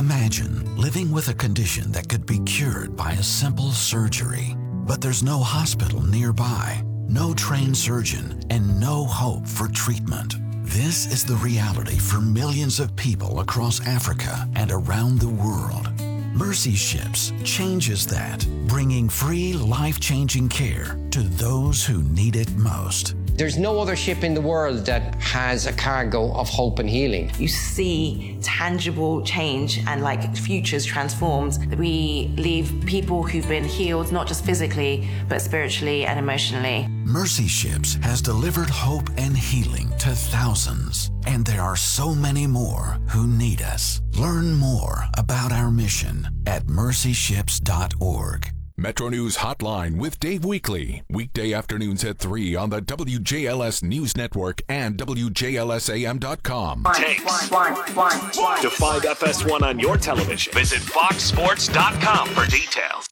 Imagine living with a condition that could be cured by a simple surgery, but there's no hospital nearby, no trained surgeon, and no hope for treatment. This is the reality for millions of people across Africa and around the world. Mercy Ships changes that, bringing free, life-changing care to those who need it most. There's no other ship in the world that has a cargo of hope and healing. You see tangible change and like futures transformed. We leave people who've been healed, not just physically, but spiritually and emotionally. Mercy Ships has delivered hope and healing to thousands, and there are so many more who need us. Learn more about our mission at mercyships.org. Metro News Hotline with Dave Weekly. Weekday afternoons at 3 on the WJLS News Network and WJLSAM.com. Takes to find FS1 on your television. Visit FoxSports.com for details.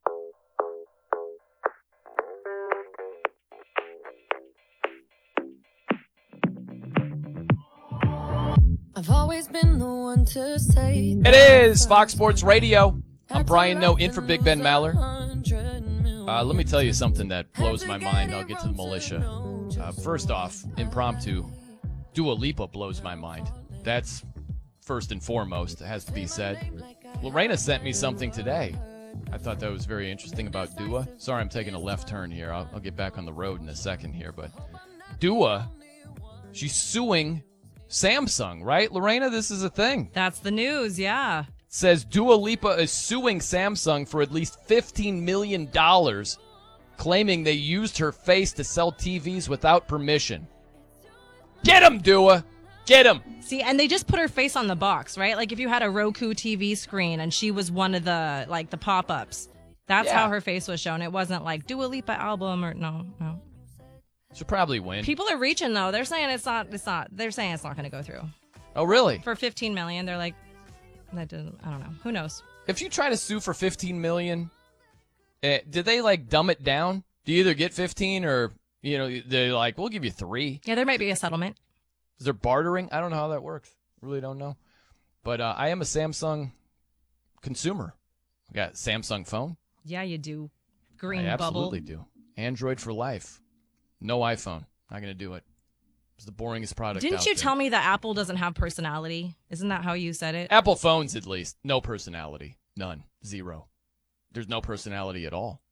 I've always been the one to say it is Fox Sports Radio. I'm Brian Noe, in for Big Ben Maller. Let me tell you something that blows my mind. I'll get to the militia. First off, impromptu, Dua Lipa blows my mind. That's first and foremost, it has to be said. Lorena sent me something today. I thought that was very interesting about Dua. Sorry, I'm taking a left turn here. I'll get back on the road in a second here. But Dua, she's suing Samsung, right? Lorena, this is a thing. That's the news, yeah. Says Dua Lipa is suing Samsung for at least $15 million, claiming they used her face to sell TVs without permission. Get him, Dua! Get him! See, and they just put her face on the box, right? Like if you had a Roku TV screen and she was one of the, like, the pop-ups. That's how her face was shown. It wasn't like Dua Lipa album or no. She'll probably win. People are reaching, though. They're saying it's not. They're saying it's not going to go through. Oh, really? For $15 million, they're like, that didn't. I don't know. Who knows? If you try to sue for $15 million, did they like dumb it down? Do you either get 15 or they're like, we'll give you 3? Yeah, there might be a settlement. Is there bartering? I don't know how that works. Really don't know. But I am a Samsung consumer. I got a Samsung phone. Yeah, you do. Green I bubble. Absolutely do. Android for life. No iPhone. Not going to do it. It's the boringest product Didn't out you there. tell me that Apple doesn't have personality? Isn't that how you said it? Apple phones, at least. No personality. None. Zero. There's no personality at all.